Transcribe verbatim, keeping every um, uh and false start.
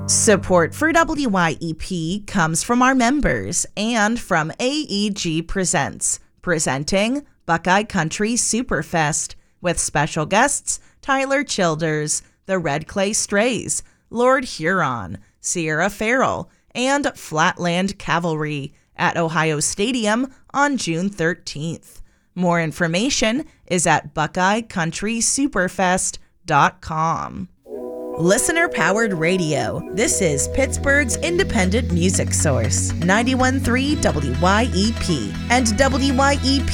Support for W Y E P comes from our members and from A E G Presents, presenting Buckeye Country Superfest with special guests Tyler Childers, the Red Clay Strays, Lord Huron, Sierra Farrell, and Flatland Cavalry at Ohio Stadium on June thirteenth. More information is at buckeye country superfest dot com. Listener-powered radio. This is Pittsburgh's independent music source, ninety-one point three W Y E P and W Y E P